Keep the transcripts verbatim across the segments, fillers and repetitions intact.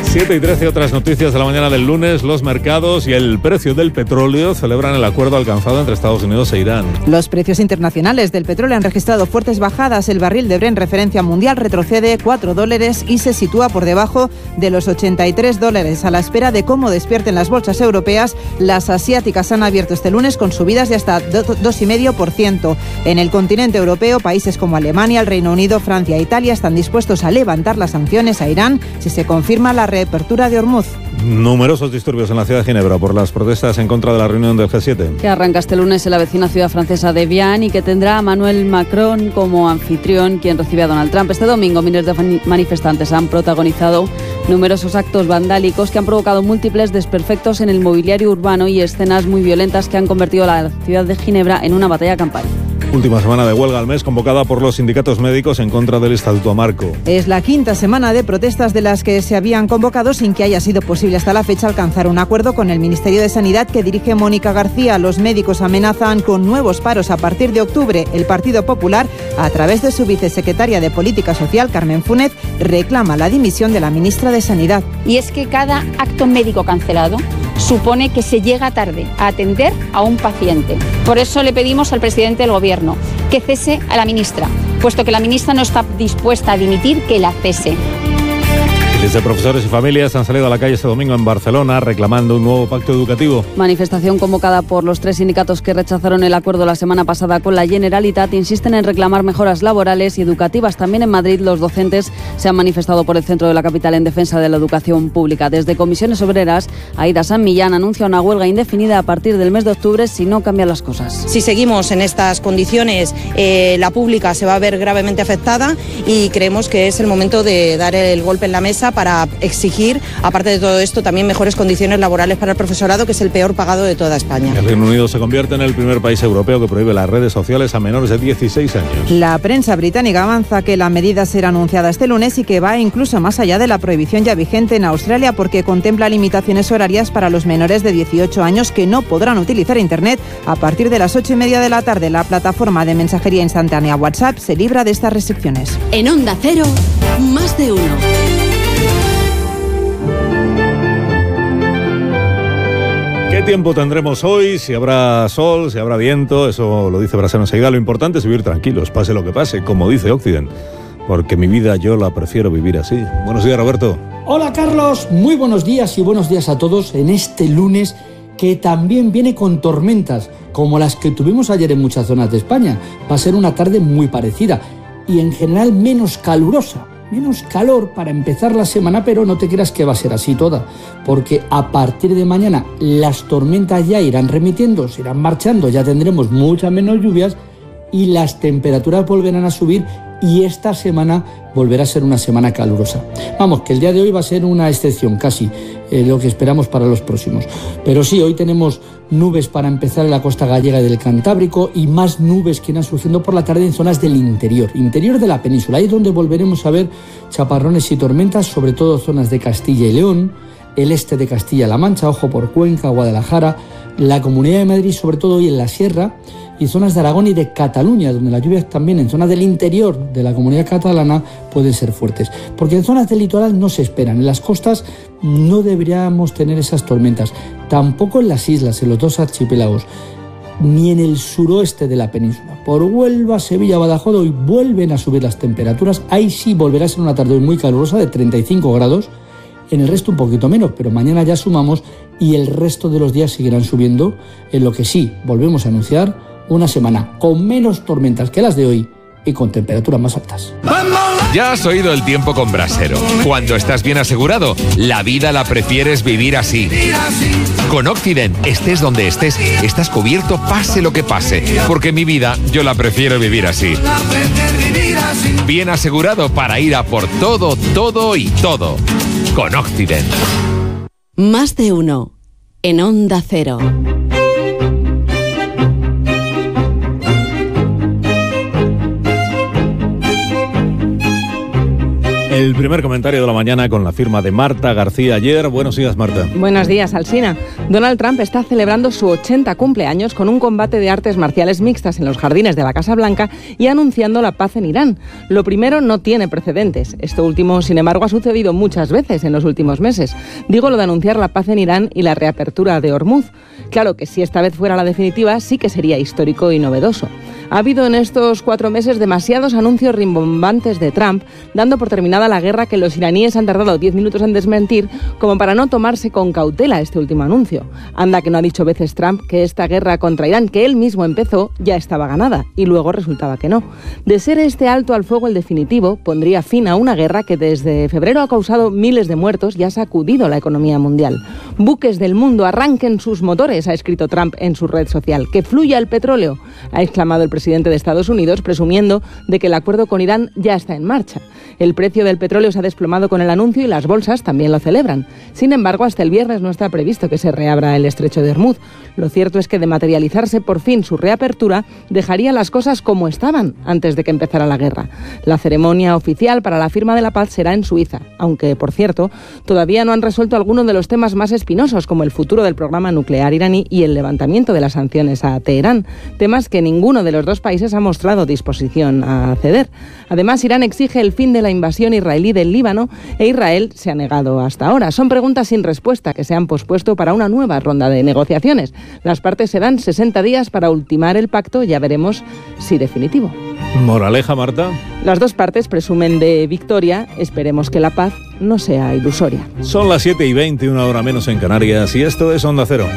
siete y trece, otras noticias de la mañana del lunes. Los mercados y el precio del petróleo celebran el acuerdo alcanzado entre Estados Unidos e Irán. Los precios internacionales del petróleo han registrado fuertes bajadas. El barril de Brent referencia mundial retrocede cuatro dólares y se sitúa por debajo de los ochenta y tres dólares. A la espera de cómo despierten las bolsas europeas, las asiáticas han abierto este lunes con subidas de hasta dos coma cinco por ciento. En el continente europeo, países como Alemania, el Reino Unido, Francia e Italia están dispuestos a levantar las sanciones a Irán si se confirma la reapertura de Hormuz. Numerosos disturbios en la ciudad de Ginebra por las protestas en contra de la reunión del G siete. Que arranca este lunes en la vecina ciudad francesa de Evian y que tendrá a Emmanuel Macron como anfitrión, quien recibe a Donald Trump. Este domingo miles de manifestantes han protagonizado numerosos actos vandálicos que han provocado múltiples desperfectos en el mobiliario urbano y escenas muy violentas que han convertido a la ciudad de Ginebra en una batalla campal. Última semana de huelga al mes convocada por los sindicatos médicos en contra del Estatuto Marco. Es la quinta semana de protestas de las que se habían convocado sin que haya sido posible hasta la fecha alcanzar un acuerdo con el Ministerio de Sanidad que dirige Mónica García. Los médicos amenazan con nuevos paros a partir de octubre. El Partido Popular, a través de su vicesecretaria de Política Social, Carmen Funes, reclama la dimisión de la ministra de Sanidad. Y es que cada acto médico cancelado supone que se llega tarde a atender a un paciente. Por eso le pedimos al presidente del Gobierno que cese a la ministra, puesto que la ministra no está dispuesta a dimitir, que la cese. Miles de profesores y familias han salido a la calle este domingo en Barcelona reclamando un nuevo pacto educativo. Manifestación convocada por los tres sindicatos que rechazaron el acuerdo la semana pasada con la Generalitat. Insisten en reclamar mejoras laborales y educativas. También en Madrid los docentes se han manifestado por el centro de la capital en defensa de la educación pública. Desde Comisiones Obreras, Aida San Millán anuncia una huelga indefinida a partir del mes de octubre si no cambian las cosas. Si seguimos en estas condiciones, eh, la pública se va a ver gravemente afectada y creemos que es el momento de dar el golpe en la mesa para exigir, aparte de todo esto, también mejores condiciones laborales para el profesorado, que es el peor pagado de toda España. El Reino Unido se convierte en el primer país europeo que prohíbe las redes sociales a menores de dieciséis años. La prensa británica avanza que la medida será anunciada este lunes y que va incluso más allá de la prohibición ya vigente en Australia, porque contempla limitaciones horarias para los menores de dieciocho años que no podrán utilizar Internet a partir de las ocho y media de la tarde. La plataforma de mensajería instantánea WhatsApp se libra de estas restricciones. En Onda Cero, más de uno. ¿Qué tiempo tendremos hoy? Si habrá sol, si habrá viento, eso lo dice Brasero enseguida. Lo importante es vivir tranquilos, pase lo que pase, como dice Occident, porque mi vida yo la prefiero vivir así. Buenos días, Roberto. Hola, Carlos. Muy buenos días y buenos días a todos en este lunes que también viene con tormentas, como las que tuvimos ayer en muchas zonas de España. Va a ser una tarde muy parecida y en general menos calurosa. Menos calor para empezar la semana, pero no te creas que va a ser así toda, porque a partir de mañana las tormentas ya irán remitiendo, se irán marchando, ya tendremos muchas menos lluvias y las temperaturas volverán a subir y esta semana volverá a ser una semana calurosa. Vamos, que el día de hoy va a ser una excepción, casi eh, lo que esperamos para los próximos. Pero sí, hoy tenemos nubes para empezar en la costa gallega y del Cantábrico y más nubes que irán surgiendo por la tarde en zonas del interior, interior de la península. Ahí es donde volveremos a ver chaparrones y tormentas, sobre todo zonas de Castilla y León, el este de Castilla-La Mancha, ojo por Cuenca, Guadalajara, la Comunidad de Madrid, sobre todo hoy en la Sierra, y zonas de Aragón y de Cataluña, donde las lluvias también en zonas del interior de la comunidad catalana pueden ser fuertes. Porque en zonas del litoral no se esperan, en las costas no deberíamos tener esas tormentas, tampoco en las islas, en los dos archipiélagos, ni en el suroeste de la península. Por Huelva, Sevilla, Badajoz, hoy vuelven a subir las temperaturas, ahí sí volverá a ser una tarde muy calurosa de treinta y cinco grados, en el resto un poquito menos, pero mañana ya sumamos y el resto de los días seguirán subiendo, en lo que sí volvemos a anunciar una semana con menos tormentas que las de hoy y con temperaturas más altas. Ya has oído el tiempo con Brasero. Cuando estás bien asegurado, la vida la prefieres vivir así. Con Occident, estés donde estés, estás cubierto pase lo que pase, porque mi vida yo la prefiero vivir así. Bien asegurado para ir a por todo, todo y todo. Con Occident. Más de uno. En Onda Cero. El primer comentario de la mañana con la firma de Marta García Ayer. Buenos días, Marta. Buenos días, Alsina. Donald Trump está celebrando su ochenta cumpleaños con un combate de artes marciales mixtas en los jardines de la Casa Blanca y anunciando la paz en Irán. Lo primero no tiene precedentes. Esto último, sin embargo, ha sucedido muchas veces en los últimos meses. Digo lo de anunciar la paz en Irán y la reapertura de Hormuz. Claro que si esta vez fuera la definitiva, sí que sería histórico y novedoso. Ha habido en estos cuatro meses demasiados anuncios rimbombantes de Trump, dando por terminada la guerra que los iraníes han tardado diez minutos en desmentir, como para no tomarse con cautela este último anuncio. Anda que no ha dicho veces Trump que esta guerra contra Irán, que él mismo empezó, ya estaba ganada, y luego resultaba que no. De ser este alto al fuego el definitivo, pondría fin a una guerra que desde febrero ha causado miles de muertos y ha sacudido la economía mundial. Buques del mundo, arranquen sus motores, ha escrito Trump en su red social. Que fluya el petróleo, ha exclamado el presidente de Estados Unidos, presumiendo de que el acuerdo con Irán ya está en marcha. El precio del petróleo se ha desplomado con el anuncio y las bolsas también lo celebran. Sin embargo, hasta el viernes no está previsto que se reabra el estrecho de Hormuz. Lo cierto es que de materializarse por fin su reapertura, dejaría las cosas como estaban antes de que empezara la guerra. La ceremonia oficial para la firma de la paz será en Suiza, aunque, por cierto, todavía no han resuelto algunos de los temas más espinosos, como el futuro del programa nuclear iraní y el levantamiento de las sanciones a Teherán, temas que ninguno de los dos países ha mostrado disposición a ceder. Además, Irán exige el fin de la invasión israelí del Líbano e Israel se ha negado hasta ahora. Son preguntas sin respuesta que se han pospuesto para una nueva ronda de negociaciones. Las partes se dan sesenta días para ultimar el pacto, ya veremos si definitivo. Moraleja, Marta. Las dos partes presumen de victoria, esperemos que la paz no sea ilusoria. Son las siete y veinte, una hora menos en Canarias, y esto es Onda Cero.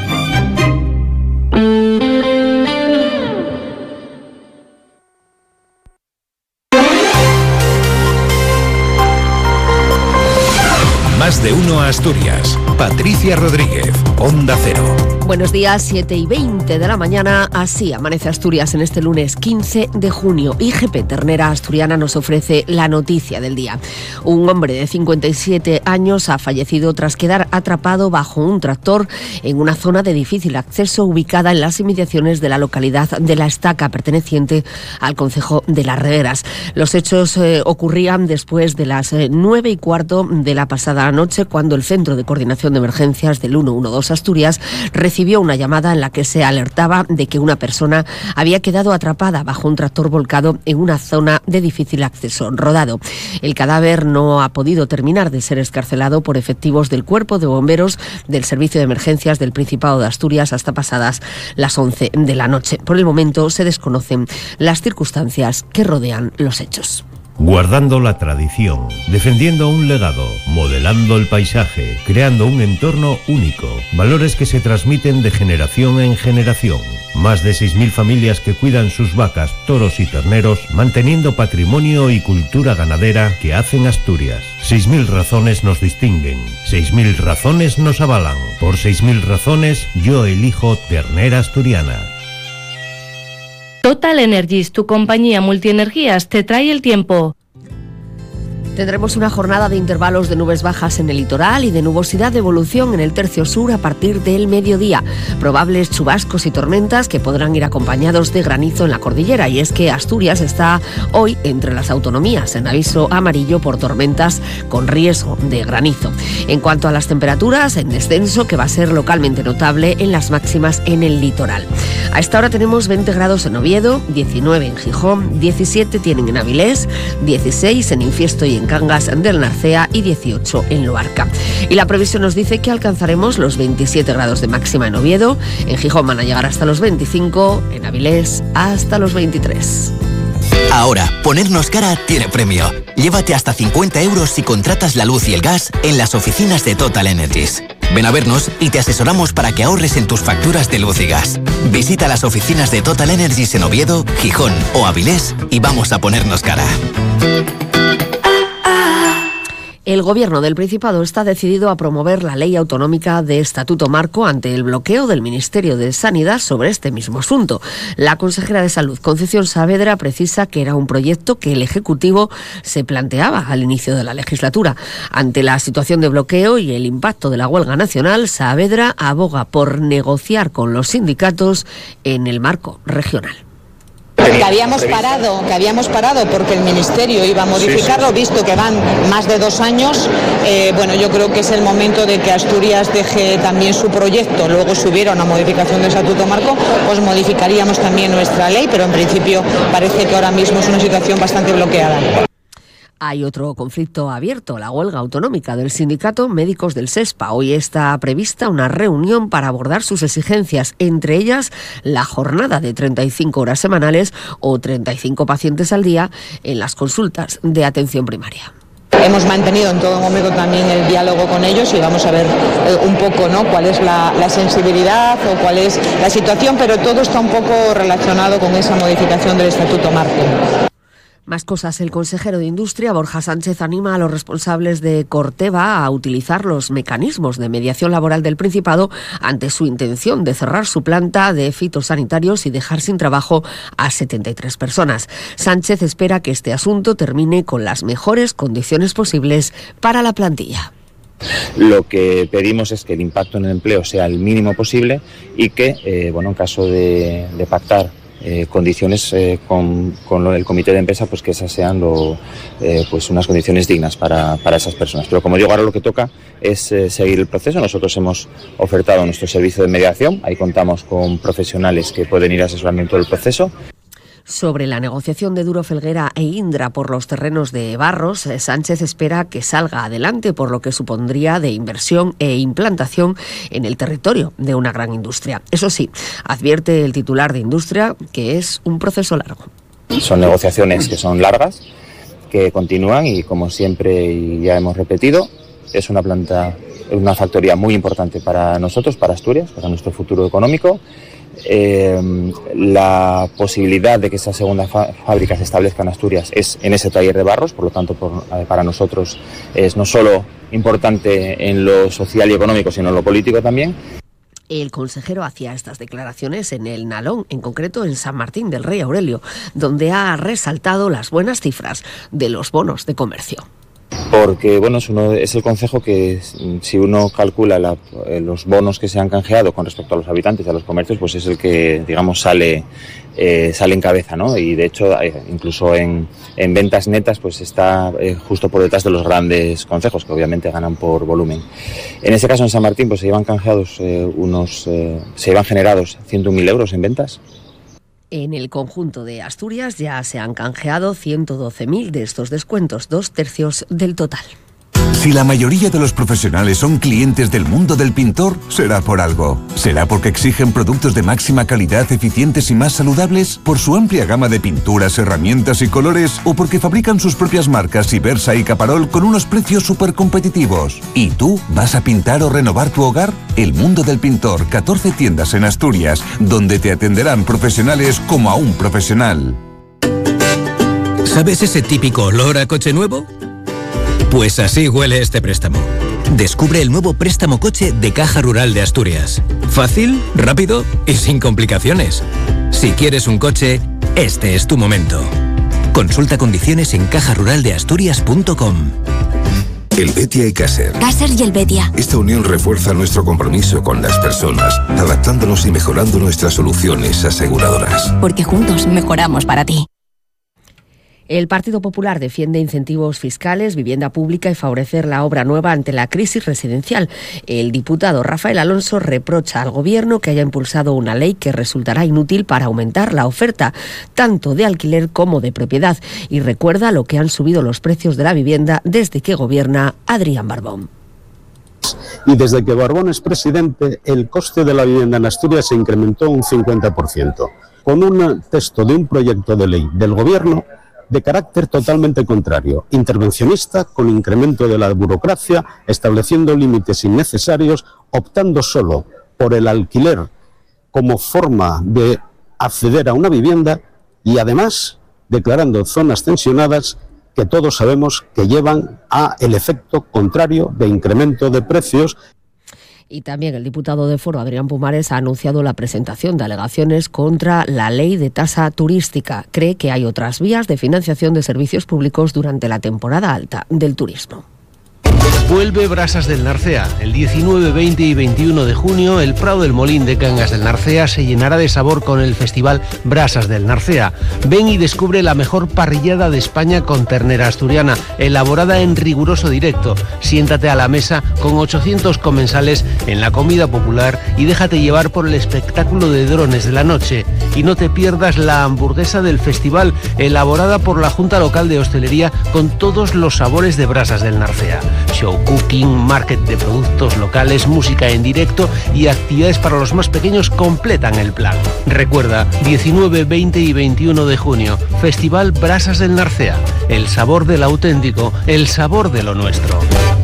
Más de uno a Asturias. Patricia Rodríguez, Onda Cero. Buenos días, siete y veinte de la mañana. Así amanece Asturias en este lunes quince de junio. I G P Ternera Asturiana nos ofrece la noticia del día. Un hombre de cincuenta y siete años ha fallecido tras quedar atrapado bajo un tractor en una zona de difícil acceso ubicada en las inmediaciones de la localidad de La Estaca, perteneciente al concejo de Las Regueras. Los hechos eh, ocurrían después de las eh, nueve y cuarto de la pasada noche, cuando el Centro de Coordinación de Emergencias del ciento doce Asturias recibió una llamada en la que se alertaba de que una persona había quedado atrapada bajo un tractor volcado en una zona de difícil acceso rodado. El cadáver no ha podido terminar de ser excarcelado por efectivos del Cuerpo de Bomberos del Servicio de Emergencias del Principado de Asturias hasta pasadas las once de la noche. Por el momento se desconocen las circunstancias que rodean los hechos. Guardando la tradición, defendiendo un legado, modelando el paisaje, creando un entorno único, valores que se transmiten de generación en generación. Más de seis mil familias que cuidan sus vacas, toros y terneros, manteniendo patrimonio y cultura ganadera que hacen Asturias. seis mil razones nos distinguen, seis mil razones nos avalan. Por seis mil razones, yo elijo ternera asturiana. Total Energies, tu compañía multienergías, te trae el tiempo. Tendremos una jornada de intervalos de nubes bajas en el litoral y de nubosidad de evolución en el tercio sur a partir del mediodía. Probables chubascos y tormentas que podrán ir acompañados de granizo en la cordillera. Y es que Asturias está hoy entre las autonomías en aviso amarillo por tormentas con riesgo de granizo. En cuanto a las temperaturas, en descenso que va a ser localmente notable en las máximas en el litoral. A esta hora tenemos veinte grados en Oviedo, diecinueve en Gijón, diecisiete tienen en Avilés, dieciséis en Infiesto y en Cangas del Narcea y dieciocho en Loarca. Y la previsión nos dice que alcanzaremos los veintisiete grados de máxima en Oviedo, en Gijón van a llegar hasta los veinticinco, en Avilés hasta los veintitrés. Ahora, ponernos cara tiene premio. Llévate hasta cincuenta euros si contratas la luz y el gas en las oficinas de Total Energies. Ven a vernos y te asesoramos para que ahorres en tus facturas de luz y gas. Visita las oficinas de Total Energies en Oviedo, Gijón o Avilés y vamos a ponernos cara. El Gobierno del Principado está decidido a promover la ley autonómica de Estatuto Marco ante el bloqueo del Ministerio de Sanidad sobre este mismo asunto. La consejera de Salud, Concepción Saavedra, precisa que era un proyecto que el Ejecutivo se planteaba al inicio de la legislatura. Ante la situación de bloqueo y el impacto de la huelga nacional, Saavedra aboga por negociar con los sindicatos en el marco regional. Que habíamos parado, que habíamos parado porque el Ministerio iba a modificarlo, sí, sí, sí. Visto que van más de dos años, eh, bueno, yo creo que es el momento de que Asturias deje también su proyecto. Luego, si hubiera una modificación del Estatuto Marco, pues modificaríamos también nuestra ley, pero en principio parece que ahora mismo es una situación bastante bloqueada. Hay otro conflicto abierto, la huelga autonómica del Sindicato Médicos del SESPA. Hoy está prevista una reunión para abordar sus exigencias, entre ellas la jornada de treinta y cinco horas semanales o treinta y cinco pacientes al día en las consultas de atención primaria. Hemos mantenido en todo momento también el diálogo con ellos y vamos a ver eh, un poco, ¿no?, cuál es la, la sensibilidad o cuál es la situación, pero todo está un poco relacionado con esa modificación del Estatuto Marco. Más cosas. El consejero de Industria, Borja Sánchez, anima a los responsables de Corteva a utilizar los mecanismos de mediación laboral del Principado ante su intención de cerrar su planta de fitosanitarios y dejar sin trabajo a setenta y tres personas. Sánchez espera que este asunto termine con las mejores condiciones posibles para la plantilla. Lo que pedimos es que el impacto en el empleo sea el mínimo posible y que, eh, bueno, en caso de, de pactar Eh, condiciones eh, con, con el comité de empresa, pues que esas sean lo, eh, pues unas condiciones dignas para, para esas personas. Pero como digo, ahora lo que toca es eh, seguir el proceso. Nosotros hemos ofertado nuestro servicio de mediación, ahí contamos con profesionales que pueden ir a asesoramiento del proceso. Sobre la negociación de Duro Felguera e Indra por los terrenos de Barros, Sánchez espera que salga adelante por lo que supondría de inversión e implantación en el territorio de una gran industria. Eso sí, advierte el titular de Industria que es un proceso largo. Son negociaciones que son largas, que continúan y, como siempre y ya hemos repetido, es una planta, una factoría muy importante para nosotros, para Asturias, para nuestro futuro económico. Eh, la posibilidad de que esa segunda fa- fábrica se establezca en Asturias es en ese taller de Barros, por lo tanto por, eh, para nosotros es no solo importante en lo social y económico, sino en lo político también. El consejero hacía estas declaraciones en el Nalón, en concreto en San Martín del Rey Aurelio, donde ha resaltado las buenas cifras de los bonos de comercio. Porque bueno, es, uno, es el concejo que si uno calcula la, los bonos que se han canjeado con respecto a los habitantes y a los comercios, pues es el que, digamos, sale, eh, sale en cabeza, ¿no? Y de hecho, eh, incluso en, en ventas netas, pues está eh, justo por detrás de los grandes concejos, que obviamente ganan por volumen. En este caso, en San Martín, pues se llevan canjeados eh, unos, eh, se llevan generados ciento un mil euros en ventas. En el conjunto de Asturias ya se han canjeado ciento doce mil de estos descuentos, dos tercios del total. Si la mayoría de los profesionales son clientes del mundo del pintor, será por algo. ¿Será porque exigen productos de máxima calidad, eficientes y más saludables? ¿Por su amplia gama de pinturas, herramientas y colores? ¿O porque fabrican sus propias marcas Ibersa y Caparol con unos precios súper competitivos? ¿Y tú vas a pintar o renovar tu hogar? El mundo del pintor, catorce tiendas en Asturias, donde te atenderán profesionales como a un profesional. ¿Sabes ese típico olor a coche nuevo? Pues así huele este préstamo. Descubre el nuevo préstamo coche de Caja Rural de Asturias. Fácil, rápido y sin complicaciones. Si quieres un coche, este es tu momento. Consulta condiciones en caja rural de asturias punto com. El Betia y Caser. Caser y el Betia. Esta unión refuerza nuestro compromiso con las personas, adaptándonos y mejorando nuestras soluciones aseguradoras. Porque juntos mejoramos para ti. El Partido Popular defiende incentivos fiscales, vivienda pública y favorecer la obra nueva ante la crisis residencial. El diputado Rafael Alonso reprocha al Gobierno que haya impulsado una ley que resultará inútil para aumentar la oferta, tanto de alquiler como de propiedad, y recuerda lo que han subido los precios de la vivienda desde que gobierna Adrián Barbón. Y desde que Barbón es presidente, el coste de la vivienda en Asturias se incrementó un cincuenta por ciento, con un texto de un proyecto de ley del Gobierno de carácter totalmente contrario, intervencionista, con incremento de la burocracia, estableciendo límites innecesarios, optando solo por el alquiler como forma de acceder a una vivienda y además declarando zonas tensionadas que todos sabemos que llevan a el efecto contrario de incremento de precios. Y también el diputado de Foro, Adrián Pumares, ha anunciado la presentación de alegaciones contra la ley de tasa turística. Cree que hay otras vías de financiación de servicios públicos durante la temporada alta del turismo. Vuelve Brasas del Narcea. El diecinueve, veinte y veintiuno de junio, el Prado del Molín de Cangas del Narcea se llenará de sabor con el festival Brasas del Narcea. Ven y descubre la mejor parrillada de España con ternera asturiana, elaborada en riguroso directo. Siéntate a la mesa con ochocientos comensales en la comida popular y déjate llevar por el espectáculo de drones de la noche. Y no te pierdas la hamburguesa del festival, elaborada por la Junta Local de Hostelería con todos los sabores de Brasas del Narcea. Show cooking, market de productos locales, música en directo y actividades para los más pequeños completan el plan. Recuerda, diecinueve, veinte y veintiuno de junio, Festival Brasas del Narcea. El sabor del auténtico, el sabor de lo nuestro.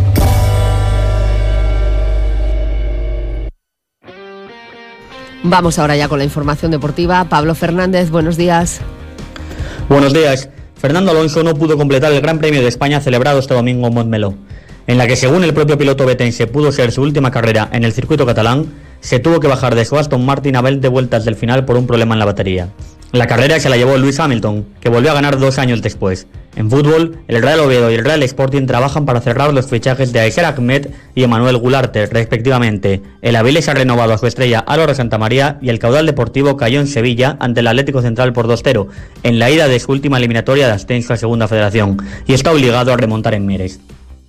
Vamos ahora ya con la información deportiva. Pablo Fernández, buenos días. Buenos días. Fernando Alonso no pudo completar el Gran Premio de España celebrado este domingo en Montmeló, en la que, según el propio piloto betense, pudo ser su última carrera en el circuito catalán. Se tuvo que bajar de su Aston Martin a veinte vueltas del final por un problema en la batería. La carrera se la llevó Lewis Hamilton, que volvió a ganar dos años después. En fútbol, el Real Oviedo y el Real Sporting trabajan para cerrar los fichajes de Aiker Ahmed y Emmanuel Gularte, respectivamente. El Avilés ha renovado a su estrella Álvaro Santamaría y el caudal deportivo cayó en Sevilla ante el Atlético Central por dos cero, en la ida de su última eliminatoria de ascenso a Segunda Federación, y está obligado a remontar en Mieres.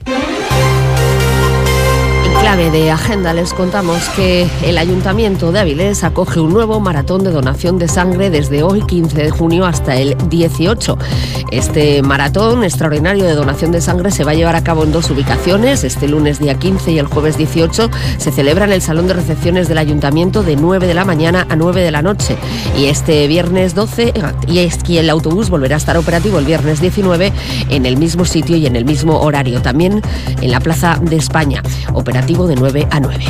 Clave de agenda les contamos que el Ayuntamiento de Avilés acoge un nuevo maratón de donación de sangre desde hoy quince de junio hasta el dieciocho. Este maratón extraordinario de donación de sangre se va a llevar a cabo en dos ubicaciones. Este lunes día quince y el jueves dieciocho se celebra en el Salón de Recepciones del Ayuntamiento de nueve de la mañana a nueve de la noche. Y este viernes doce, y es que el autobús volverá a estar operativo el viernes diecinueve en el mismo sitio y en el mismo horario, también en la Plaza de España. Operativo de nueve a nueve.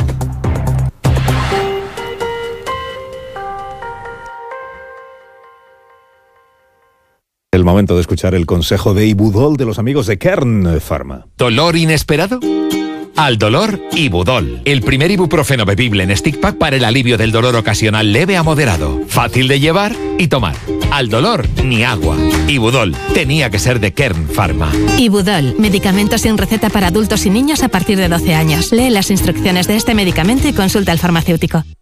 El momento de escuchar el consejo de Ibudol de los amigos de Kern Pharma. ¿Dolor inesperado? Al dolor, Ibudol. El primer ibuprofeno bebible en stick pack para el alivio del dolor ocasional leve a moderado. Fácil de llevar y tomar. Al dolor, ni agua. Ibudol. Tenía que ser de Kern Pharma. Ibudol. Medicamento sin receta para adultos y niños a partir de doce años. Lee las instrucciones de este medicamento y consulta al farmacéutico.